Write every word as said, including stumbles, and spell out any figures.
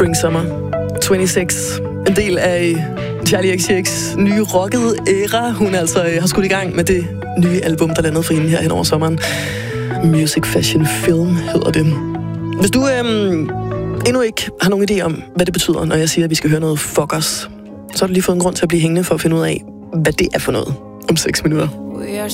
Spring Summer toogtyve. En del af Charli X C X's nye rockede æra. Hun altså har skudt i gang med det nye album, der landede for hende her hen over sommeren. Music Fashion Film hedder det. Hvis du øhm, endnu ikke har nogen idé om, hvad det betyder, når jeg siger, at vi skal høre noget fuck us, så har du lige fået en grund til at blive hængende for at finde ud af, hvad det er for noget om seks minutter.